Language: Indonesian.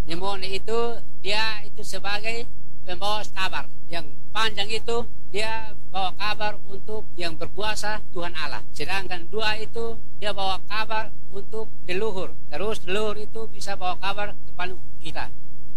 Pneumonia itu dia itu sebagai pembawa kabar. Yang panjang itu dia bawa kabar untuk yang berkuasa Tuhan Allah. Sedangkan dua itu dia bawa kabar untuk leluhur. Terus leluhur itu bisa bawa kabar kepada kita.